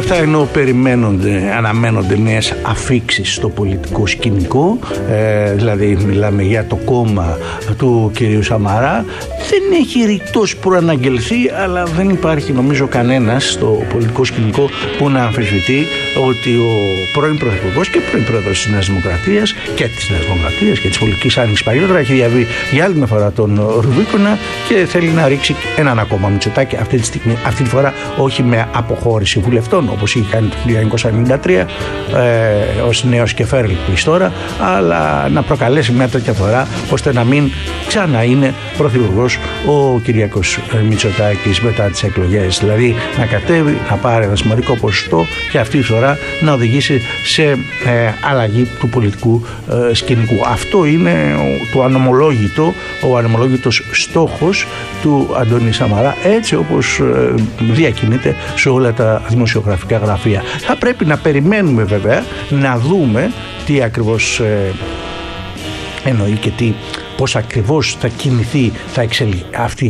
αυτά ενώ αναμένονται νέες αφίξεις στο πολιτικό σκηνικό, δηλαδή μιλάμε για το κόμμα του κυρίου Σαμαρά, δεν έχει ρητός προαναγγελθεί, αλλά δεν υπάρχει νομίζω κανένας στο πολιτικό σκηνικό που να αμφισβητεί ότι ο πρώην Πρωθυπουργός και πρώην Πρόεδρος της Νέας Δημοκρατίας και της Νέας Δημοκρατίας και της πολιτικής άνοιξης παλιότερα έχει διαβεί για άλλη μια φορά τον Ρουμπίκονα και θέλει να ρίξει έναν ακόμα Μητσοτάκη αυτή τη φορά όχι με αποχώρηση βουλευτών όπως είχε κάνει το 1993 ως νέος Κεφέρλης τώρα, αλλά να προκαλέσει μια τέτοια φορά ώστε να μην ξανά είναι πρωθυπουργός ο Κυριάκος Μητσοτάκης μετά τις εκλογές, δηλαδή να κατέβει, να πάρει ένα σημαντικό ποσοστό και αυτή τη φορά να οδηγήσει σε αλλαγή του πολιτικού σκηνικού. Αυτό είναι ο ανομολόγητος στόχος του Αντώνη Σαμαρά, έτσι όπως διακινείται σε όλα τα δημοσιογραφικά γραφεία. Θα πρέπει να περιμένουμε βέβαια να δούμε τι ακριβώς εννοεί και πώς ακριβώς θα κινηθεί, θα εξελιχθεί αυτή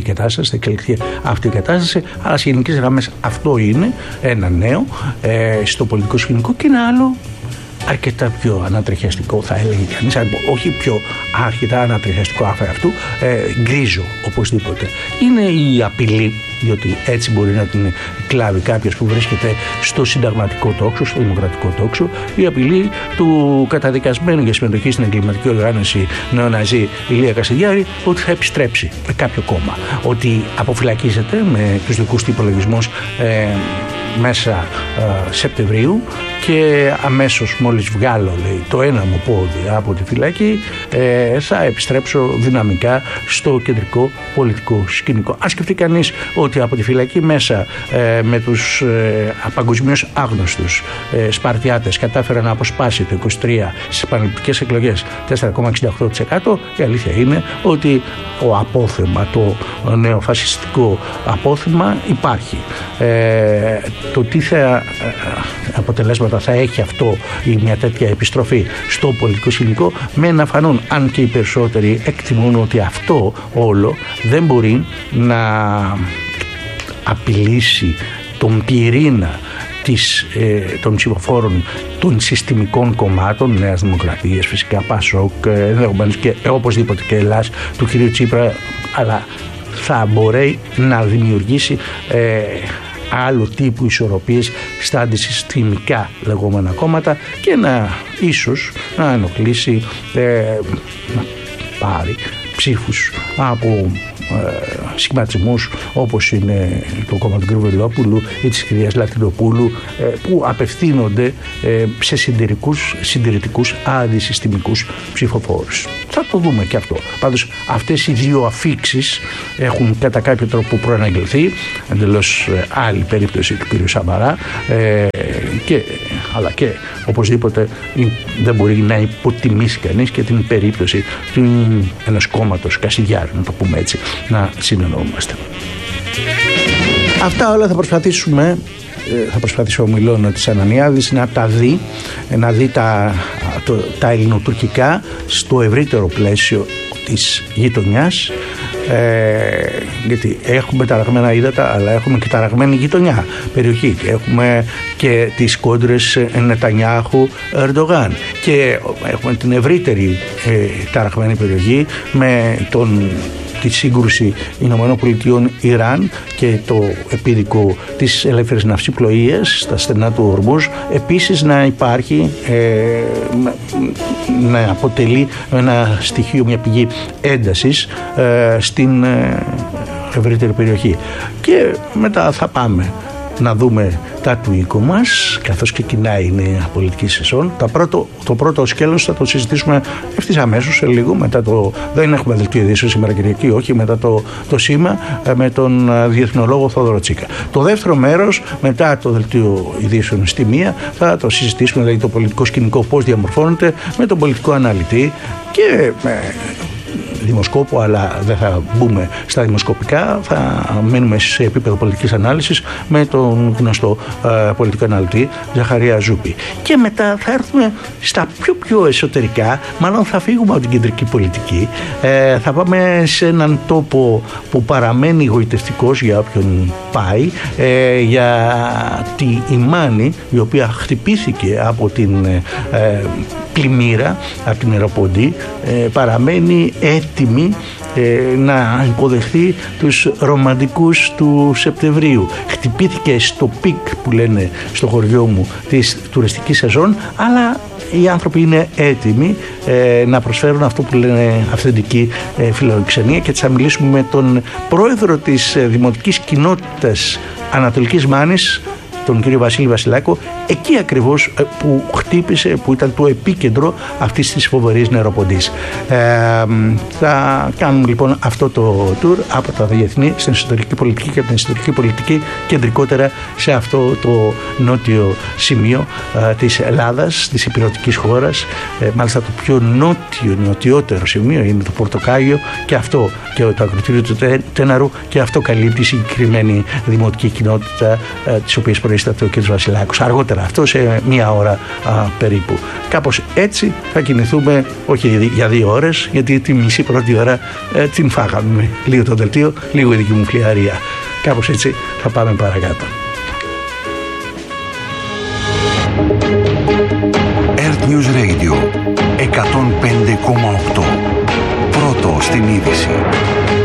η κατάσταση, αλλά σε γενικές γραμμές αυτό είναι ένα νέο στο πολιτικό σκηνικό και ένα άλλο αρκετά πιο ανατριχιαστικό, θα έλεγε κανείς, όχι πιο αρκετά ανατριχιαστικό αφ' αυτού, γκρίζο οπωσδήποτε. Είναι η απειλή, διότι έτσι μπορεί να την κλάβει κάποιος που βρίσκεται στο συνταγματικό τόξο, στο δημοκρατικό τόξο, η απειλή του καταδικασμένου για συμμετοχή στην εγκληματική οργάνωση νεοναζί Ηλία Κασιδιάρη ότι θα επιστρέψει με κάποιο κόμμα, ότι αποφυλακίζεται με τους δικούς του υπολογισμούς μέσα Σεπτεμβρίου και αμέσως μόλις βγάλω, λέει, το ένα μου πόδι από τη φυλακή θα επιστρέψω δυναμικά στο κεντρικό πολιτικό σκηνικό. Αν σκεφτεί κανείς ότι από τη φυλακή μέσα με τους παγκοσμίως άγνωστους Σπαρτιάτες κατάφεραν να αποσπάσει το 23 στις επαναληπτικές εκλογές 4,68%, η αλήθεια είναι ότι ο απόθεμα, το νεοφασιστικό απόθεμα υπάρχει. Το τι αποτελέσματα θα έχει αυτό ή μια τέτοια επιστροφή στο πολιτικό σκηνικό μένει να φανούν, αν και οι περισσότεροι εκτιμούν ότι αυτό όλο δεν μπορεί να απειλήσει τον πυρήνα των ψηφοφόρων των συστημικών κομμάτων, Νέας Δημοκρατίας, φυσικά ΠΑΣΟΚ, και οπωσδήποτε και Ελλάς του κ. Τσίπρα, αλλά θα μπορεί να δημιουργήσει άλλου τύπου ισορροπίες στα αντισυστημικά λεγόμενα κόμματα και ίσως να ενοχλήσει, να πάρει ψήφους από σχηματισμούς όπως είναι το κόμμα του κ. Βελόπουλου ή της κυρίας Λατινοπούλου, που απευθύνονται σε συντηρητικούς αντισυστημικούς ψηφοφόρους. Θα το δούμε και αυτό. Πάντως αυτές οι δύο αφίξεις έχουν κατά κάποιο τρόπο προαναγγελθεί, εντελώς άλλη περίπτωση του κ. Σαμαρά, αλλά και οπωσδήποτε δεν μπορεί να υποτιμήσει κανείς και την περίπτωση ενός κόμματος Κασιδιάρη, να το πούμε έτσι, να συνεννοούμαστε. Αυτά όλα θα προσπαθήσω ο Μιλώνος Ανανιάδης να δει τα ελληνοτουρκικά στο ευρύτερο πλαίσιο της γειτονιάς, γιατί έχουμε ταραγμένα ύδατα, αλλά έχουμε και ταραγμένη γειτονιά περιοχή. Έχουμε και τις κόντρες Νετανιάχου Ερντογάν και έχουμε την ευρύτερη ταραγμένη περιοχή με τη σύγκρουση ΗΠΑ-Ιράν και το επίδικο της ελεύθερης ναυσιπλοείας στα στενά του Ορμούζ, επίσης να υπάρχει, να αποτελεί ένα στοιχείο, μια πηγή έντασης στην ευρύτερη περιοχή. Και μετά θα πάμε να δούμε τα του οίκου μας, καθώς ξεκινάει η νέα πολιτική σεζόν. Το πρώτο σκέλος θα το συζητήσουμε ευθύς αμέσως σε λίγο. Δεν έχουμε δελτίο ειδήσεων σήμερα Κυριακή, όχι, μετά το σήμα με τον διεθνολόγο Θόδωρο Τσίκα. Το δεύτερο μέρος, μετά το δελτίο ειδήσεων στη μία, θα το συζητήσουμε, δηλαδή το πολιτικό σκηνικό πώς διαμορφώνεται, με τον πολιτικό αναλυτή και δημοσκόπο, αλλά δεν θα μπούμε στα δημοσκοπικά, θα μείνουμε σε επίπεδο πολιτικής ανάλυσης με τον γνωστό πολιτικό αναλυτή Ζαχαρία Ζούπη. Και μετά θα έρθουμε στα πιο εσωτερικά, μάλλον θα φύγουμε από την κεντρική πολιτική, θα πάμε σε έναν τόπο που παραμένει γοητευτικός για όποιον πάει, γιατί η Μάνη, η οποία χτυπήθηκε από την πλημμύρα, από την Εροποντή, παραμένει έτοιμη να υποδεχθεί τους ρομαντικούς του Σεπτεμβρίου. Χτυπήθηκε στο πικ που λένε στο χωριό μου της τουριστικής σεζόν, αλλά οι άνθρωποι είναι έτοιμοι να προσφέρουν αυτό που λένε αυθεντική φιλοξενία, και θα μιλήσουμε με τον πρόεδρο της Δημοτικής Κοινότητας Ανατολικής Μάνης, τον κύριο Βασίλη Βασιλάκο, εκεί ακριβώς που χτύπησε, που ήταν το επίκεντρο αυτής της φοβερής νεροποντής. Θα κάνουμε λοιπόν αυτό το tour από τα διεθνή στην εσωτερική πολιτική και από την εσωτερική πολιτική κεντρικότερα σε αυτό το νότιο σημείο της Ελλάδας, της υπηρετικής χώρας. Μάλιστα το πιο νοτιότερο σημείο είναι το Πορτοκάλιο, και αυτό και το ακροτήριο του Τέναρου, και αυτό καλύπτει συγκεκριμένη δημοτική κοινότητα της οποίας προείσταται ο κ. Βασιλάκος. Αργότερα αυτό σε μία ώρα περίπου. Κάπως έτσι θα κινηθούμε, όχι για 2 ώρες, γιατί τη μισή πρώτη ώρα την φάγαμε. Λίγο το δελτίο, λίγο η δική μου φλιαρία. Κάπως έτσι θα πάμε παρακάτω. Earth News Radio 105,8. Πρώτο στην είδηση.